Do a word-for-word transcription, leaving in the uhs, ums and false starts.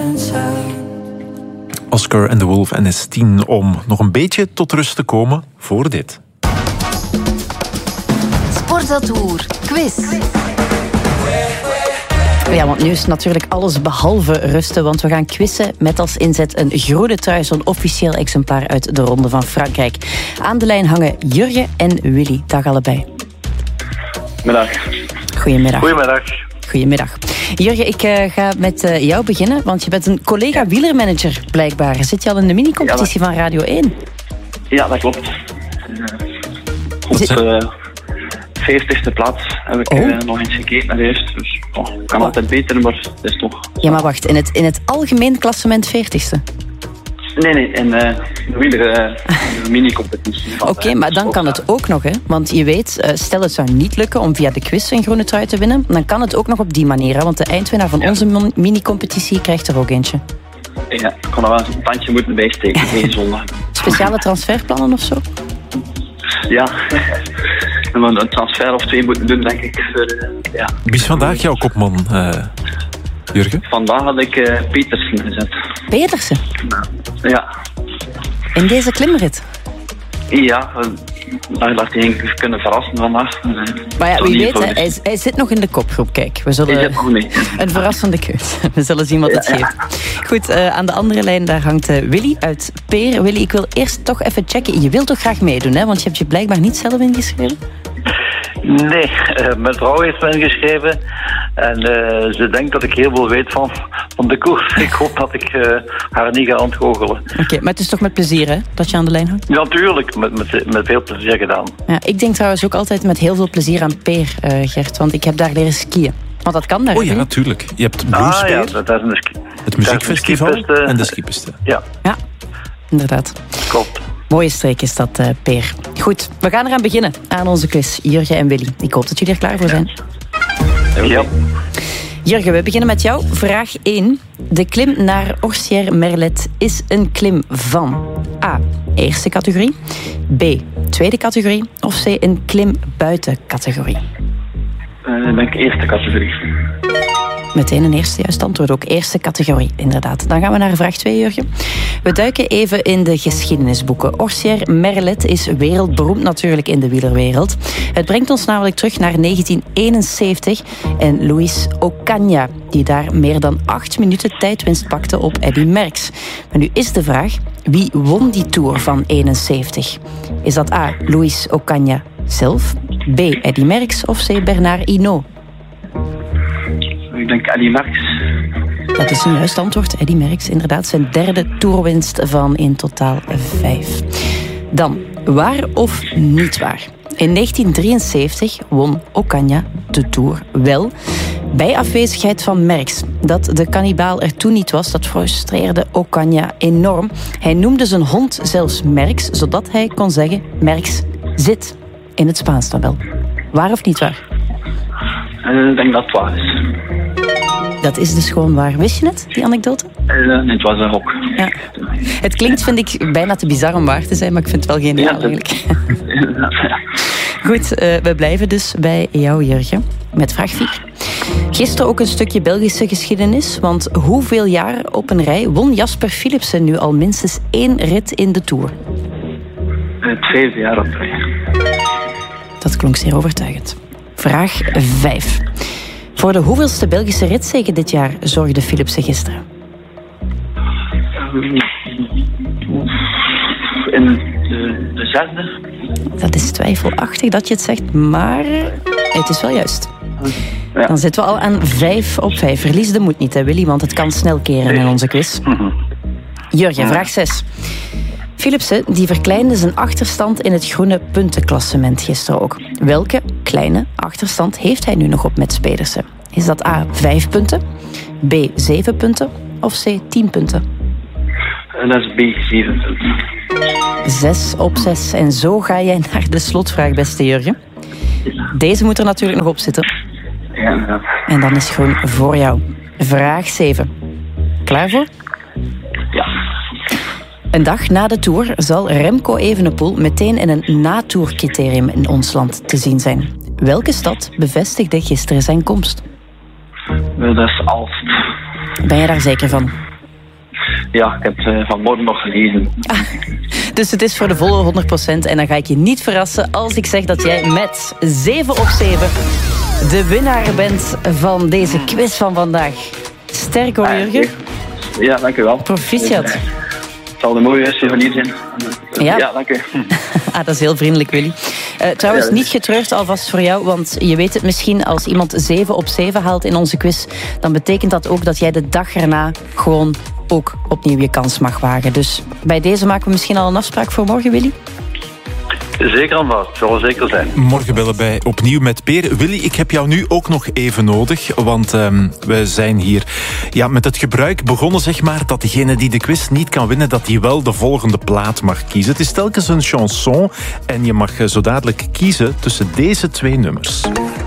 Oscar and the Wolf en S tien om nog een beetje tot rust te komen voor dit. Sportatour quiz. Ja, want nu is natuurlijk alles behalve rusten, want we gaan quizzen met als inzet een groene trui, zo'n officieel exemplaar uit de Ronde van Frankrijk. Aan de lijn hangen Jurgen en Willy. Dag allebei. Middag. Goedemiddag. Goedemiddag. Goedemiddag. Jurgen, ik uh, ga met uh, jou beginnen, want je bent een collega wielermanager blijkbaar. Zit je al in de mini-competitie ja, dat... van Radio één? Ja, dat klopt. Uh, op de uh, veertigste plaats heb ik oh. uh, nog eens gekeken naar eerst. Dus oh, kan oh. altijd beter, maar het is toch... Ja, maar wacht, in het, in het algemeen klassement veertigste? Nee, nee, in uh, de wieler uh, mini-competitie. Oké, okay, maar dan kan het ook nog, hè? Want je weet, uh, stel het zou niet lukken om via de quiz een groene trui te winnen, dan kan het ook nog op die manier, hè? Want de eindwinnaar van ja. onze mon- mini-competitie krijgt er ook eentje. Ja, ik kon er wel een tandje moeten bijsteken deze zondag. Speciale transferplannen of zo? Ja, een transfer of twee moeten doen, denk ik. Voor, uh, ja. Wie is vandaag jouw kopman, uh, Jurgen? Vandaag had ik uh, Petersen gezet. Petersen? Ja. In deze klimrit? Ja, daar laat hij eigenlijk kunnen verrassen vandaag. Maar ja, wie weet, hij, hij zit nog in de kopgroep. Kijk, we zullen een verrassende keus. We zullen zien wat het ja, geeft. Ja. Goed, uh, aan de andere lijn daar hangt uh, Willy uit Peer. Willy, ik wil eerst toch even checken. Je wilt toch graag meedoen, hè? Want je hebt je blijkbaar niet zelf ingeschreven? Nee, uh, mijn vrouw heeft me ingeschreven. En uh, ze denkt dat ik heel veel weet van, van de koers. Ik hoop dat ik uh, haar niet ga ontgoochelen. Oké, okay, maar het is toch met plezier, hè, dat je aan de lijn hangt? Ja, natuurlijk. Met, met, met veel plezier gedaan. Ja, ik denk trouwens ook altijd met heel veel plezier aan Peer, uh, Gert. Want ik heb daar leren skiën. Want dat kan daar, Oh ja, hè? Natuurlijk. Je hebt Bloemspeer, ah, ja, dat is een ski- het muziekfestival ski- en de skipiste. Ja. Ja, inderdaad. Klopt. Mooie streek is dat, uh, Peer. Goed, we gaan eraan beginnen aan onze quiz. Jurgen en Willy. Ik hoop dat jullie er klaar voor zijn. Ja. Jurgen, we beginnen met jou. Vraag één. De klim naar Orsières-Merlet is een klim van A. Eerste categorie, B. Tweede categorie of C. Een klim buiten categorie? Uh, ik denk eerste categorie. Meteen een eerste juist antwoord, ook eerste categorie, inderdaad. Dan gaan we naar vraag twee, Jurgen. We duiken even in de geschiedenisboeken. Orsières-Merlet is wereldberoemd natuurlijk in de wielerwereld. Het brengt ons namelijk terug naar negentien eenenzeventig en Luis Ocaña, die daar meer dan acht minuten tijdwinst pakte op Eddy Merckx. Maar nu is de vraag, wie won die Tour van eenenzeventig? Is dat A. Luis Ocaña zelf, B. Eddy Merckx of C. Bernard Hinault? Ik denk Eddy Merckx. Dat is een juist antwoord. Eddy Merckx, inderdaad, zijn derde toerwinst van in totaal vijf. Dan, waar of niet waar? In negentien drieënzeventig won Ocaña de Tour wel bij afwezigheid van Merckx. Dat de kannibaal er toen niet was, dat frustreerde Ocaña enorm. Hij noemde zijn hond zelfs Merckx, zodat hij kon zeggen Merckx zit in het Spaans tabel. Waar of niet waar? Uh, ik denk dat het waar is. Dat is dus gewoon waar. Wist je het, die anekdote? Uh, nee, het was een gok. Ja. Het klinkt, vind ik, bijna te bizar om waar te zijn, maar ik vind het wel geniaal ja, eigenlijk. Goed, uh, we blijven dus bij jou, Jurgen, met vraag vier. Gisteren ook een stukje Belgische geschiedenis, want hoeveel jaar op een rij won Jasper Philipsen nu al minstens één rit in de Tour? Het vijfde jaar op rij. Dat klonk zeer overtuigend. Vraag vijf. Voor de hoeveelste Belgische ritzege dit jaar zorgde Philipsen gisteren? In de, de zesde? Dat is twijfelachtig dat je het zegt, maar het is wel juist. Ja. Dan zitten we al aan vijf op vijf. Verlies de moed niet, hè, Willy, want het kan snel keren in onze quiz. Jurgen, vraag zes. Philipsen die verkleinde zijn achterstand in het groene puntenklassement gisteren ook. Welke kleine achterstand heeft hij nu nog op Mets Pedersen? Is dat A, vijf punten, B, zeven punten of C, tien punten? En dat is B, zeven punten. Zes op zes. En zo ga jij naar de slotvraag, beste Jurgen. Deze moet er natuurlijk nog op zitten. Ja, ja. En dan is gewoon voor jou. Vraag zeven. Klaar voor? Ja. Een dag na de Tour zal Remco Evenepoel meteen in een na-tour-criterium in ons land te zien zijn. Welke stad bevestigde gisteren zijn komst? Dat is Aalst. Ben je daar zeker van? Ja, ik heb het vanmorgen nog gelezen. Ah, dus het is voor de volle honderd procent. En dan ga ik je niet verrassen als ik zeg dat jij met zeven op zeven de winnaar bent van deze quiz van vandaag. Sterk hoor, Jurgen. Ja, dank u wel. Proficiat. Dus, uh, het zal een mooie souvenir zijn. Ja, ja dank u. Ah, dat is heel vriendelijk, Willy. Uh, trouwens, Ja, dus- niet getreurd alvast voor jou, want je weet het misschien, als iemand zeven op zeven haalt in onze quiz, dan betekent dat ook dat jij de dag erna gewoon ook opnieuw je kans mag wagen. Dus bij deze maken we misschien al een afspraak voor morgen, Willy? Zeker en vast, zal er zeker zijn. Morgen bellen wij opnieuw met Peer. Willy, ik heb jou nu ook nog even nodig, want um, we zijn hier ja, met het gebruik begonnen, zeg maar, dat degene die de quiz niet kan winnen, dat die wel de volgende plaat mag kiezen. Het is telkens een chanson en je mag zo dadelijk kiezen tussen deze twee nummers.